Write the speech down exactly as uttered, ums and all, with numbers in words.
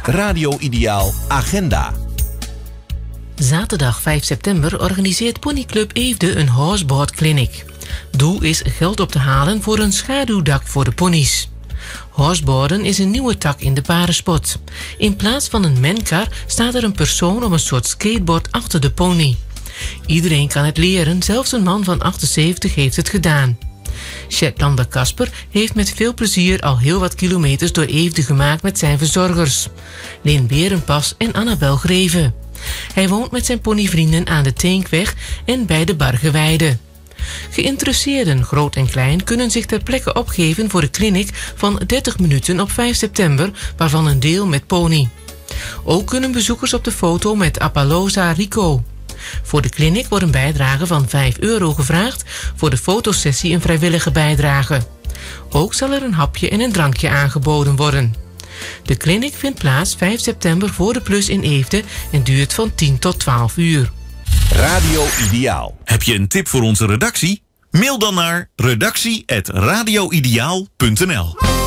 Radio Ideaal Agenda. Zaterdag vijf september organiseert Ponyclub Eefde een horseboard clinic. Doel is geld op te halen voor een schaduwdak voor de ponies. Horseboarden is een nieuwe tak in de paardensport. In plaats van een menkar staat er een persoon op een soort skateboard achter de pony. Iedereen kan het leren, zelfs een man van achtenzeventig heeft het gedaan. Shetlander Casper heeft met veel plezier al heel wat kilometers door Eefde gemaakt met zijn verzorgers. Lin Berenpas en Annabel Greven. Hij woont met zijn ponyvrienden aan de Teenkweg en bij de Bargeweide. Geïnteresseerden, groot en klein, kunnen zich ter plekke opgeven voor de clinic van dertig minuten op vijf september, waarvan een deel met pony. Ook kunnen bezoekers op de foto met Appaloosa Rico. Voor de clinic wordt een bijdrage van vijf euro gevraagd, voor de fotosessie een vrijwillige bijdrage. Ook zal er een hapje en een drankje aangeboden worden. De clinic vindt plaats vijf september voor de Plus in Eefde en duurt van tien tot twaalf uur. Radio Ideaal. Heb je een tip voor onze redactie? Mail dan naar redactie apenstaartje radio ideaal punt n l.